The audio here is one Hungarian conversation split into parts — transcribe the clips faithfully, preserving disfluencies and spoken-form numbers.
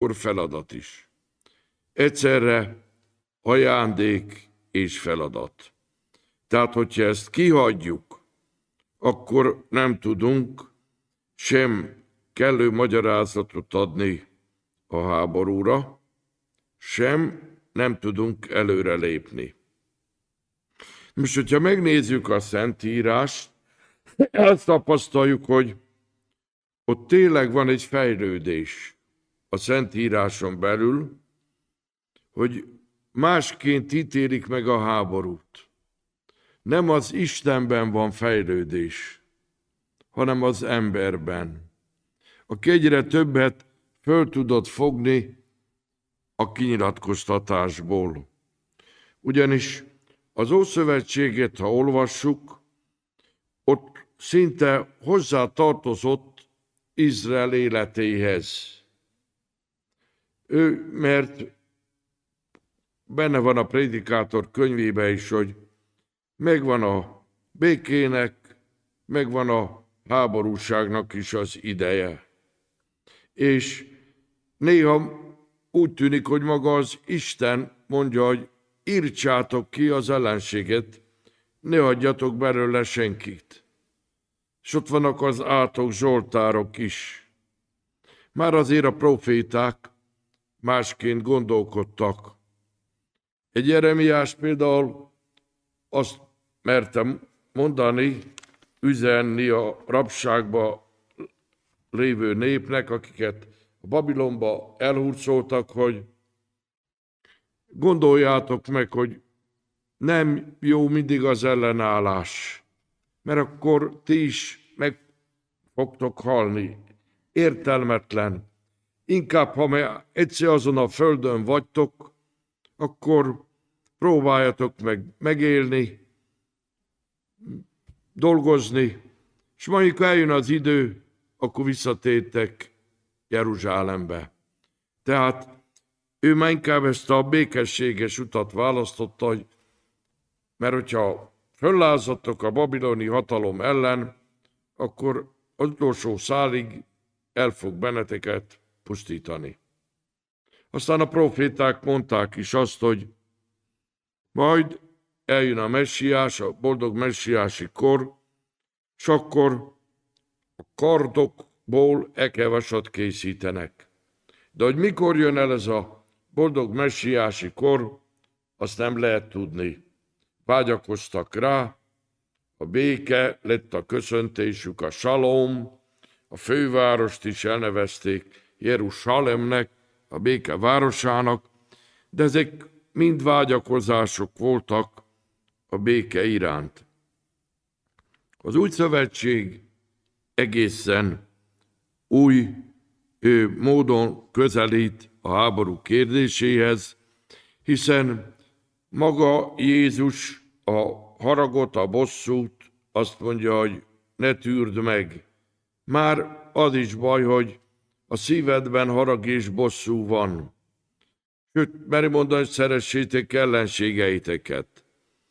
akkor feladat is. Egyszerre ajándék és feladat. Tehát, hogyha ezt kihagyjuk, akkor nem tudunk sem kellő magyarázatot adni a háborúra, sem nem tudunk előrelépni. Most, hogyha megnézzük a Szentírást, azt tapasztaljuk, hogy ott tényleg van egy fejlődés a Szentíráson belül, hogy másként ítélik meg a háborút. Nem az Istenben van fejlődés, hanem az emberben, aki egyre többet föl tudott fogni a kinyilatkoztatásból. Ugyanis az Ószövetséget, ha olvassuk, ott szinte hozzá tartozott Izrael életéhez. Ő, mert benne van a Prédikátor könyvében is, hogy megvan a békének, megvan a háborúságnak is az ideje. És néha úgy tűnik, hogy maga az Isten mondja, hogy írtsátok ki az ellenséget, ne hagyjatok belőle senkit. És ott vannak az átok, zsoltárok is. Már azért a proféták másként gondolkodtak. Egy Jeremiás például azt mertem mondani, üzenni a rabságba lévő népnek, akiket a Babilonba elhurcoltak, hogy gondoljátok meg, hogy nem jó mindig az ellenállás, mert akkor ti is meg fogtok halni. Értelmetlen. Inkább, ha egyszer azon a földön vagytok, akkor próbáljatok meg megélni, dolgozni, és mondjuk eljön az idő, akkor visszatértek Jeruzsálembe. Tehát ő már inkább ezt a békességes utat választotta, hogy, mert hogyha föllázadtok a babiloni hatalom ellen, akkor az utolsó szálig el fog benneteket pusztítani. Aztán a proféták mondták is azt, hogy majd eljön a messiás, a boldog messiási kor, és akkor a kardokból ekevasat készítenek. De hogy mikor jön el ez a boldog messiási kor, azt nem lehet tudni. Vágyakoztak rá, a béke lett a köszöntésük, a salom, a fővárost is elnevezték Jeruzsálemnek, a béke városának, de ezek mind vágyakozások voltak a béke iránt. Az új szövetség egészen új ő, módon közelít a háború kérdéséhez, hiszen maga Jézus a haragot, a bosszút azt mondja, hogy ne tűrd meg. Már az is baj, hogy a szívedben harag és bosszú van. Sőt, meri mondani, hogy szeressétek ellenségeiteket.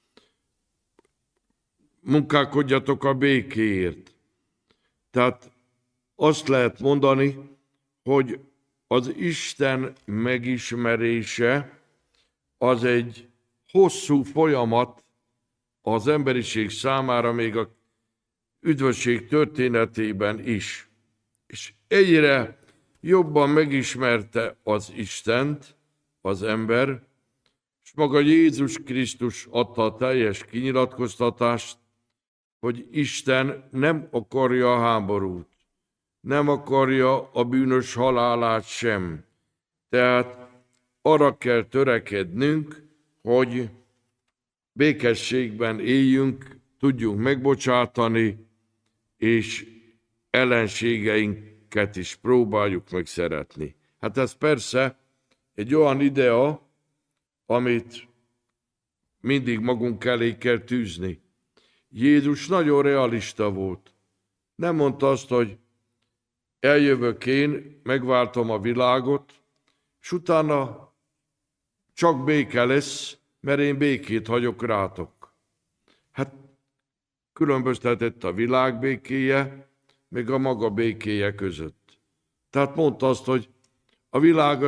Munkálkodjatok a békéért. Tehát azt lehet mondani, hogy az Isten megismerése az egy hosszú folyamat az emberiség számára, még a üdvösség történetében is. És egyre jobban megismerte az Istent az ember, és maga Jézus Krisztus adta a teljes kinyilatkoztatást, hogy Isten nem akarja a háborút, nem akarja a bűnös halálát sem. Tehát arra kell törekednünk, hogy békességben éljünk, tudjunk megbocsátani, és ellenségeinket is próbáljuk meg szeretni. Hát ez persze egy olyan idea, amit mindig magunk elé kell tűzni. Jézus nagyon realista volt. Nem mondta azt, hogy eljövök én, megváltom a világot, és utána csak béke lesz, mert én békét hagyok rátok. Hát különböztetett a világ békéje, meg a maga békéje között. Tehát mondta azt, hogy a világ